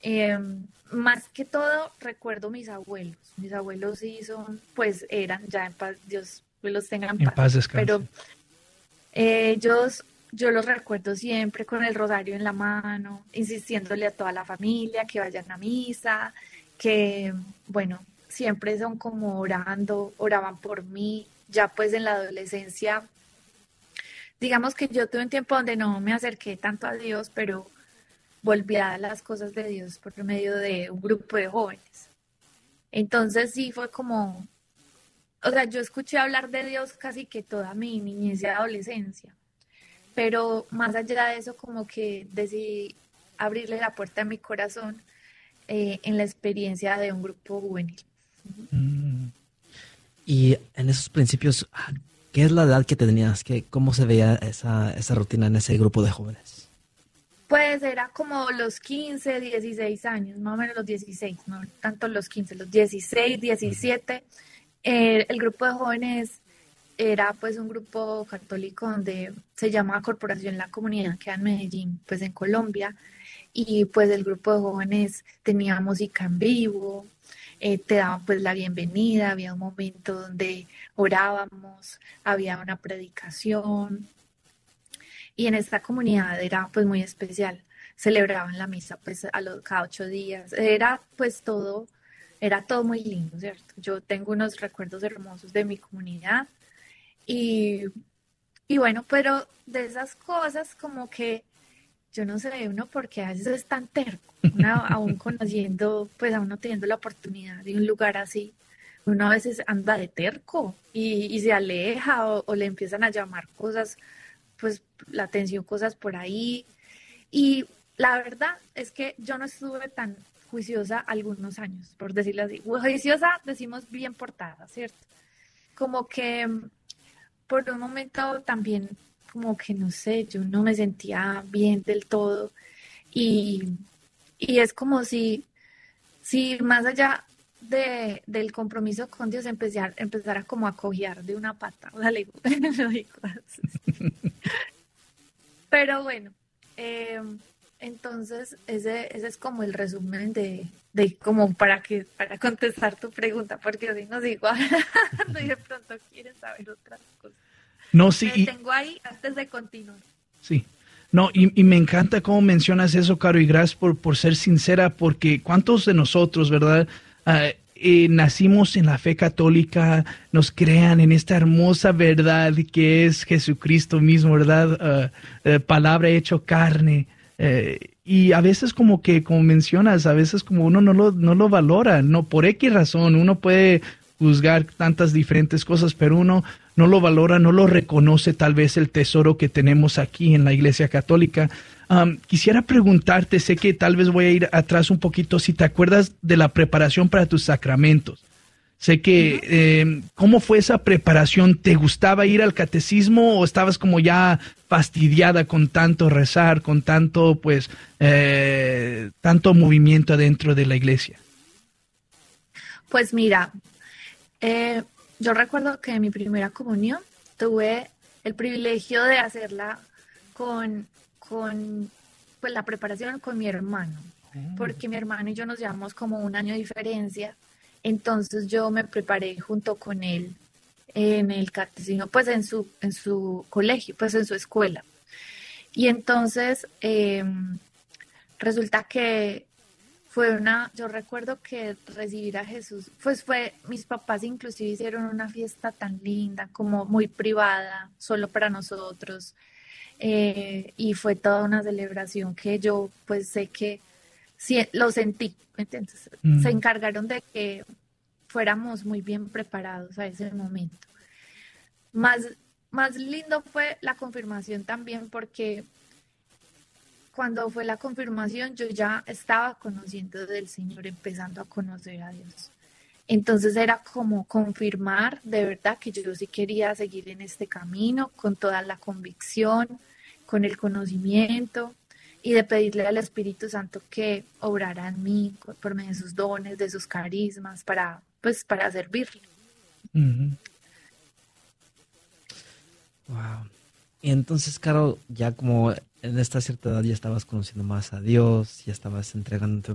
Eh, Más que todo recuerdo mis abuelos. Mis abuelos sí son, pues eran ya en paz, Dios los tenga en En paz. paz Pero descanse. ellos, yo los recuerdo siempre con el rosario en la mano, insistiéndole a toda la familia que vayan a misa, que, bueno, siempre son como orando, oraban por mí. Ya pues en la adolescencia, digamos que yo tuve un tiempo donde no me acerqué tanto a Dios, pero volví a las cosas de Dios por medio de un grupo de jóvenes. Entonces sí fue como, o sea, yo escuché hablar de Dios casi que toda mi niñez y adolescencia, pero más allá de eso como que decidí abrirle la puerta a mi corazón en la experiencia de un grupo juvenil. Mm. Y en esos principios, ¿qué es la edad que tenías? ¿Cómo se veía esa rutina en ese grupo de jóvenes? Pues era como los 15, 16 años, más o menos los 16, no tanto los 15, los 16, Ujú. 17. El grupo de jóvenes era pues un grupo católico donde se llama Corporación La Comunidad, que era en Medellín, pues en Colombia, y pues el grupo de jóvenes tenía música en vivo, te daban pues la bienvenida, había un momento donde orábamos, había una predicación, y en esta comunidad era pues muy especial. Celebraban la misa pues cada 8 días. Era todo muy lindo, ¿cierto? Yo tengo unos recuerdos hermosos de mi comunidad y, y bueno, pero de esas cosas como que yo no sé, uno porque a veces es tan terco, uno aún conociendo, pues aún no teniendo la oportunidad de un lugar así, uno a veces anda de terco y se aleja o le empiezan a llamar cosas, pues la atención, cosas por ahí. Y la verdad es que yo no estuve tan juiciosa algunos años, por decirlo así. Juiciosa decimos bien portada, ¿cierto? Como que por un momento también, como que no sé, yo no me sentía bien del todo y, y es como si más allá del compromiso con Dios empezara como a cojear de una pata, o sea, lo digo así. Pero bueno, eh, entonces ese es como el resumen de como para contestar tu pregunta, porque si no sigo hablando y de pronto quieres saber otras cosas. No, Me sí, detengo ahí antes de continuar. sí. No, y me encanta cómo mencionas eso, Caro, y gracias por ser sincera, porque cuántos de nosotros, ¿verdad? Nacimos en la fe católica, nos crean en esta hermosa verdad que es Jesucristo mismo, ¿verdad? Palabra hecho carne. Y a veces como que, como mencionas, a veces como uno no lo valora, no por X razón, uno puede juzgar tantas diferentes cosas, pero uno no lo valora, no lo reconoce tal vez el tesoro que tenemos aquí en la Iglesia Católica. Quisiera preguntarte, sé que tal vez voy a ir atrás un poquito, si te acuerdas de la preparación para tus sacramentos. Sé que, Ujú. ¿cómo fue esa preparación? ¿Te gustaba ir al catecismo o estabas como ya fastidiada con tanto rezar, con tanto, pues, tanto movimiento dentro de la iglesia? Pues mira, eh, yo recuerdo que en mi primera comunión tuve el privilegio de hacerla con pues, la preparación con mi hermano, porque mi hermano y yo nos llevamos como un año de diferencia, entonces yo me preparé junto con él en el catecismo, pues en su colegio, pues en su escuela. Y entonces resulta que yo recuerdo que recibir a Jesús, pues mis papás inclusive hicieron una fiesta tan linda, como muy privada, solo para nosotros, y fue toda una celebración que yo pues sé que sí, lo sentí, entonces se Mm. encargaron de que fuéramos muy bien preparados a ese momento. Más, más lindo fue la confirmación también porque cuando fue la confirmación yo ya estaba conociendo del Señor, empezando a conocer a Dios. Entonces era como confirmar de verdad que yo sí quería seguir en este camino con toda la convicción, con el conocimiento y de pedirle al Espíritu Santo que obrara en mí por medio de sus dones, de sus carismas, para servirle. Ujú. Wow. Y entonces, Caro, ya como en esta cierta edad ya estabas conociendo más a Dios, ya estabas entregándote